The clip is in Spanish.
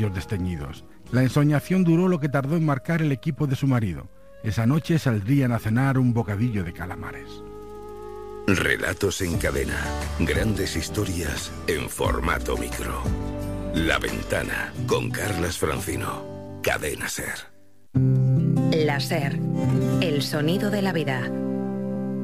desteñidos. La ensoñación duró lo que tardó en marcar el equipo de su marido. Esa noche saldrían a cenar un bocadillo de calamares. Relatos en cadena. Grandes historias en formato micro. La Ventana, con Carlas Francino. Cadena SER. La SER. El sonido de la vida.